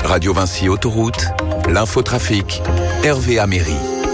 Radio Vinci Autoroute, l'infotrafic, Hervé Améry.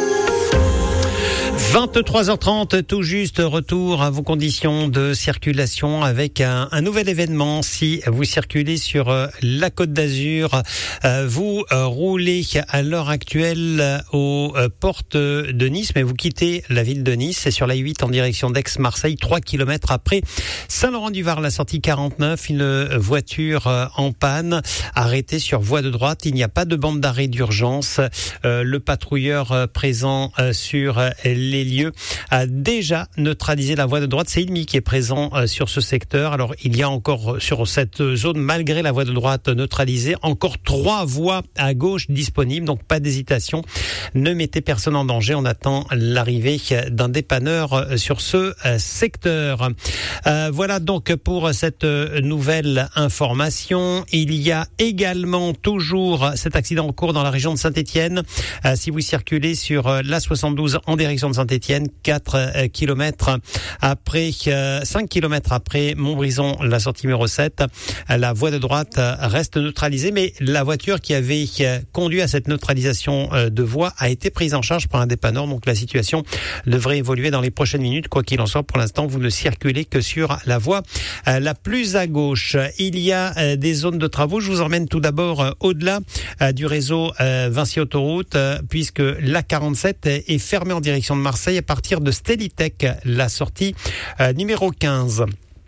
23h30, tout juste retour à vos conditions de circulation avec un nouvel événement. Si vous circulez sur la Côte d'Azur, vous roulez à l'heure actuelle aux portes de Nice, mais vous quittez la ville de Nice. C'est sur la 8 en direction d'Aix-Marseille, 3 km après Saint-Laurent-du-Var, la sortie 49. Une voiture en panne, arrêtée sur voie de droite. Il n'y a pas de bande d'arrêt d'urgence. Le patrouilleur présent sur les lieux a déjà neutralisé la voie de droite. C'est IDMI qui est présent sur ce secteur. Alors, il y a encore sur cette zone, malgré la voie de droite neutralisée, encore 3 voies à gauche disponibles. Donc, pas d'hésitation. Ne mettez personne en danger. On attend l'arrivée d'un dépanneur sur ce secteur. Voilà donc pour cette nouvelle information. Il y a également toujours cet accident en cours dans la région de Saint-Étienne. Si vous circulez sur la 72 en direction de Saint-Étienne, 4 km après, 5 km après Montbrison, la sortie numéro 7, la voie de droite reste neutralisée, mais la voiture qui avait conduit à cette neutralisation de voie a été prise en charge par un dépanneur, donc la situation devrait évoluer dans les prochaines minutes. Quoi qu'il en soit, pour l'instant, vous ne circulez que sur la voie la plus à gauche. Il y a des zones de travaux. Je vous emmène tout d'abord au-delà du réseau Vinci Autoroute, puisque la 47 est fermée en direction de Marseille à partir de Stelitech, la sortie numéro 15.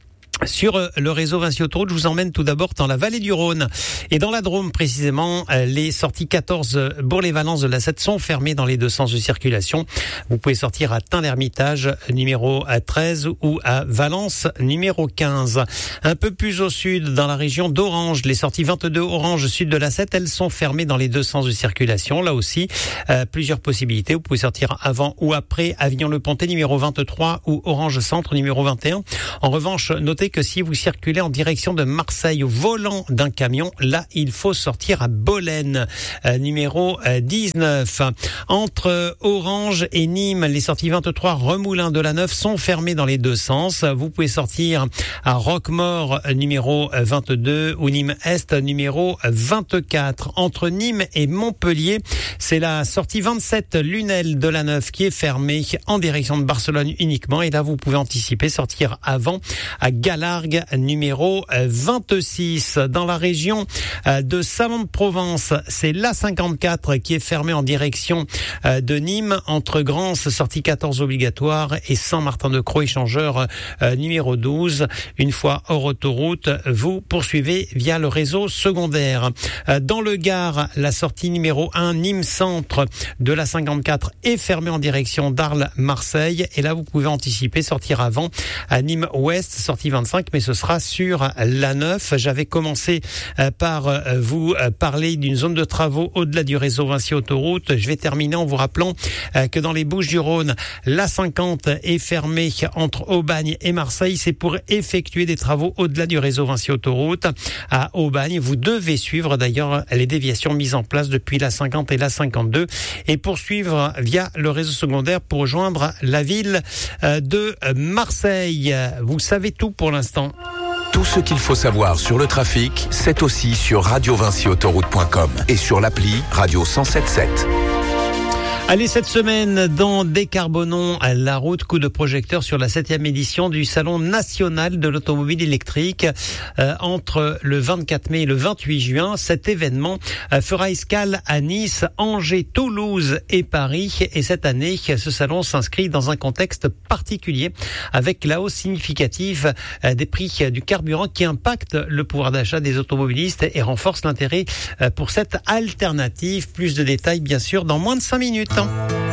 Sur le réseau Vinci Autoroute, je vous emmène tout d'abord dans la vallée du Rhône et dans la Drôme précisément. Les sorties 14 Bourg-les-Valences de la 7 sont fermées dans les deux sens de circulation. Vous pouvez sortir à Tain-l'Hermitage numéro 13 ou à Valence numéro 15. Un peu plus au sud, dans la région d'Orange, les sorties 22 Orange sud de la 7, elles sont fermées dans les deux sens de circulation. Là aussi, plusieurs possibilités. Vous pouvez sortir avant ou après Avignon-le-Pontet numéro 23 ou Orange Centre numéro 21. En revanche, notez que si vous circulez en direction de Marseille au volant d'un camion, là, il faut sortir à Bolène, numéro 19. Entre Orange et Nîmes, les sorties 23 Remoulins de la 9 sont fermées dans les deux sens. Vous pouvez sortir à Roquemaure, numéro 22, ou Nîmes Est, numéro 24. Entre Nîmes et Montpellier, c'est la sortie 27 Lunel de la 9 qui est fermée en direction de Barcelone uniquement. Et là, vous pouvez anticiper, sortir avant à Galargues, numéro 26. Dans la région de Salon-de-Provence, c'est la 54 qui est fermée en direction de Nîmes, entre Grance, sortie 14 obligatoire, et Saint-Martin-de-Croix, échangeur numéro 12. Une fois hors autoroute, vous poursuivez via le réseau secondaire. Dans le Gard, la sortie numéro 1, Nîmes Centre de la 54 est fermée en direction d'Arles-Marseille. Et là, vous pouvez anticiper, sortir avant à Nîmes Ouest, sortie 25, mais ce sera sur la 9. J'avais commencé par vous parler d'une zone de travaux au-delà du réseau Vinci Autoroute. Je vais terminer en vous rappelant que dans les Bouches-du-Rhône, la 50 est fermée entre Aubagne et Marseille. C'est pour effectuer des travaux au-delà du réseau Vinci Autoroute. À Aubagne, vous devez suivre d'ailleurs les déviations mises en place depuis la 50 et la 52 et poursuivre via le réseau secondaire pour rejoindre la ville de Marseille. Vous savez tout pour l'instant. Tout ce qu'il faut savoir sur le trafic, c'est aussi sur radiovinciautoroute.com et sur l'appli Radio 107.7. Allez, cette semaine, dans Décarbonons la route, coup de projecteur sur la 7e édition du Salon national de l'automobile électrique. Entre le 24 mai et le 28 juin, cet événement fera escale à Nice, Angers, Toulouse et Paris. Et cette année, ce salon s'inscrit dans un contexte particulier avec la hausse significative des prix du carburant qui impacte le pouvoir d'achat des automobilistes et renforce l'intérêt pour cette alternative. Plus de détails, bien sûr, dans moins de 5 minutes.